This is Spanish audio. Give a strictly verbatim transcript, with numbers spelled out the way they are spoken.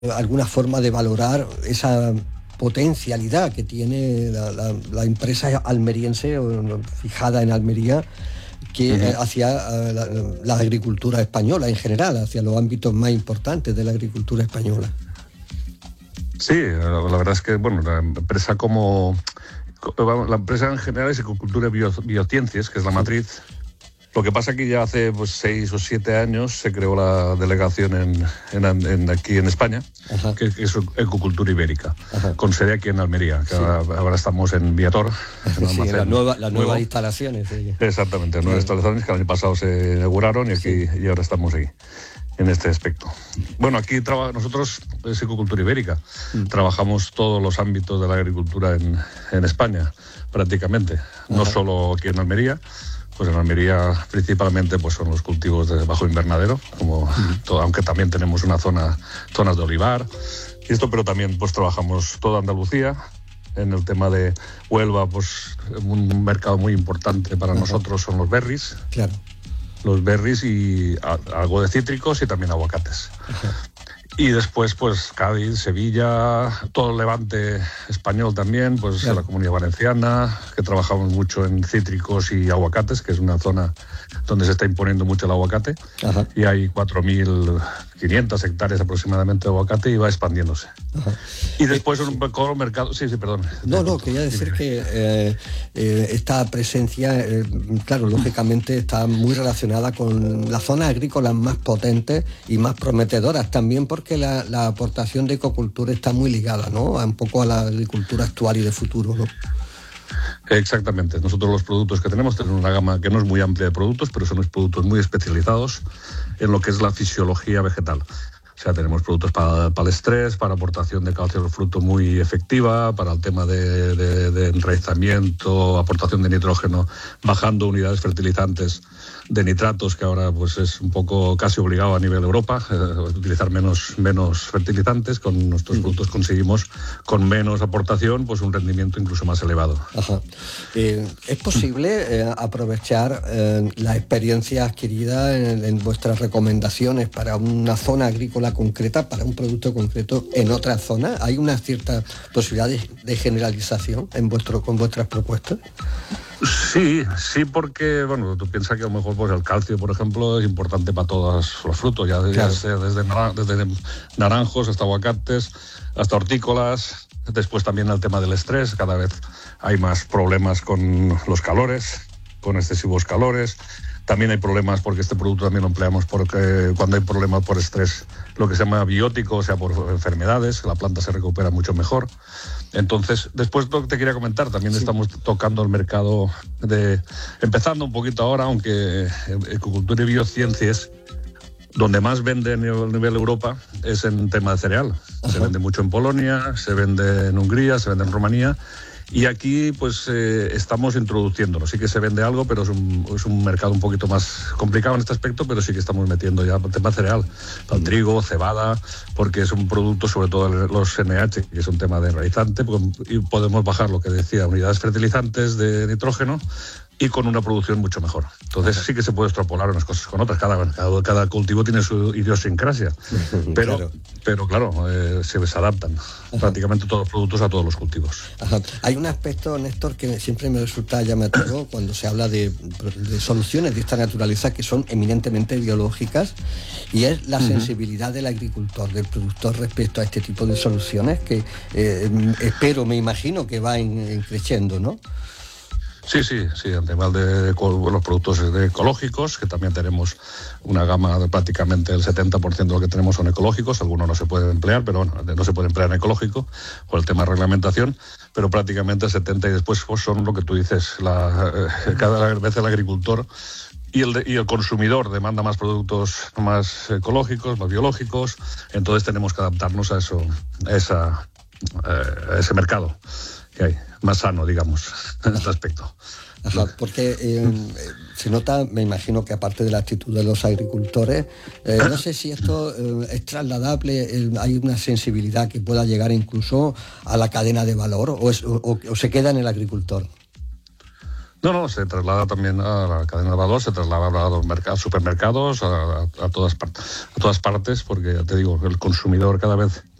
alguna forma de valorar esa potencialidad que tiene la, la, la empresa almeriense fijada en Almería, que uh-huh. hacia uh, la, la agricultura española en general, hacia los ámbitos más importantes de la agricultura española. Sí, la, la verdad es que bueno, la empresa como la empresa en general es Ecocultura y Bio, Biociencias, que es la matriz. Lo que pasa es que ya hace pues, seis o siete años se creó la delegación en, en, en aquí en España, que, que es Ecocultura Ibérica, Ajá. con sede aquí en Almería, que sí. ahora, ahora estamos en Viator. En sí, la nueva, las nuevas instalaciones. Sí. Exactamente, sí. nuevas instalaciones que el año pasado se inauguraron y aquí sí. y ahora estamos aquí, en este aspecto. Bueno, aquí traba, nosotros, es Ecocultura Ibérica, mm. trabajamos todos los ámbitos de la agricultura en, en España, prácticamente, Ajá. no solo aquí en Almería. Pues en Almería principalmente pues son los cultivos de bajo invernadero, como uh-huh. todo, aunque también tenemos una zona, zonas de olivar, y esto, pero también pues trabajamos toda Andalucía. En el tema de Huelva, pues un mercado muy importante para uh-huh. nosotros son los berries. Claro. Los berries y a, algo de cítricos y también aguacates. Uh-huh. Y después, pues, Cádiz, Sevilla, todo el levante español también, pues claro. la Comunidad Valenciana, que trabajamos mucho en cítricos y aguacates, que es una zona donde se está imponiendo mucho el aguacate. Ajá. Y hay cuatro mil quinientas hectáreas aproximadamente de aguacate y va expandiéndose. Ajá. Y después eh, un poco mercado... Sí, sí, perdón. No, no, quería decir que eh, eh, esta presencia, eh, claro, lógicamente está muy relacionada con las zonas agrícolas más potentes y más prometedoras también, porque la, la aportación de ecocultura está muy ligada, ¿no?, a un poco a la agricultura actual y de futuro, ¿no? Exactamente. Nosotros los productos que tenemos tenemos una gama que no es muy amplia de productos, pero son unos productos muy especializados en lo que es la fisiología vegetal. O sea, tenemos productos para, para el estrés, para aportación de calcio al fruto muy efectiva, para el tema de, de, de enraizamiento, aportación de nitrógeno, bajando unidades fertilizantes de nitratos, que ahora pues es un poco casi obligado a nivel Europa, eh, utilizar menos, menos fertilizantes. Con nuestros uh-huh. productos conseguimos con menos aportación pues un rendimiento incluso más elevado. Ajá. Eh, ¿Es posible eh, aprovechar eh, la experiencia adquirida en, en vuestras recomendaciones para una zona agrícola concreta, para un producto concreto en otra zona? ¿Hay una cierta posibilidad de, de generalización en vuestro, con vuestras propuestas? Sí, sí, porque, bueno, tú piensas que a lo mejor pues, el calcio, por ejemplo, es importante para todos los frutos, ya, claro. ya sea desde, naran- desde naranjos hasta aguacates, hasta hortícolas. Después también el tema del estrés, cada vez hay más problemas con los calores, con excesivos calores. También hay problemas porque este producto también lo empleamos porque cuando hay problemas por estrés, lo que se llama biótico, o sea, por enfermedades, la planta se recupera mucho mejor. Entonces, después lo que te quería comentar, también sí. estamos tocando el mercado de, empezando un poquito ahora, aunque Ecocultura y Biociencias, donde más vende a nivel, nivel Europa es en tema de cereal. Ajá. Se vende mucho en Polonia, se vende en Hungría, se vende en Rumanía. Y aquí pues eh, estamos introduciéndolo. Sí que se vende algo, pero es un, es un mercado un poquito más complicado en este aspecto, pero sí que estamos metiendo ya el tema cereal, para el trigo, cebada, porque es un producto, sobre todo los N H, que es un tema de enraizante, y podemos bajar lo que decía, unidades fertilizantes de nitrógeno, y con una producción mucho mejor. Entonces sí que se puede extrapolar unas cosas con otras. Cada, cada, cada cultivo tiene su idiosincrasia. Pero claro, pero, claro eh, se, se adaptan Ajá. prácticamente todos los productos a todos los cultivos. Ajá. Hay un aspecto, Néstor, que siempre me resulta llamativo cuando se habla de, de soluciones de esta naturaleza que son eminentemente biológicas, y es la uh-huh. sensibilidad del agricultor, del productor respecto a este tipo de soluciones que eh, espero, me imagino que va en, en creciendo, ¿no? Sí, sí, sí, en tema de los productos ecológicos, que también tenemos una gama de prácticamente el setenta por ciento de lo que tenemos son ecológicos, algunos no se pueden emplear, pero bueno, no se puede emplear en ecológico por el tema de reglamentación, pero prácticamente el setenta y después pues, son lo que tú dices, la, eh, cada vez el agricultor y el, de, y el consumidor demanda más productos más ecológicos, más biológicos, entonces tenemos que adaptarnos a eso, a, esa, eh, a ese mercado que hay, más sano, digamos, en este aspecto. Ajá, porque eh, se nota, me imagino que aparte de la actitud de los agricultores, eh, no sé si esto eh, es trasladable, eh, hay una sensibilidad que pueda llegar incluso a la cadena de valor, o, es, o, o se queda en el agricultor. No, no, se traslada también a la cadena de valor, se traslada a los mercados, supermercados, a, a, a, todas, a todas partes, porque ya te digo, el consumidor cada vez